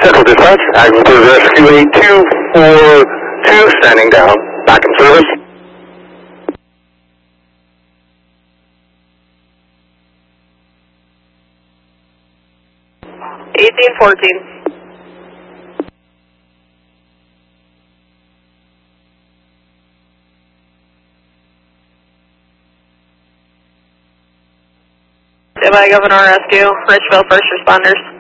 Central Dispatch, Agnew Rescue 8242, standing down, back in service. Standby Governor Rescue, Richville First Responders.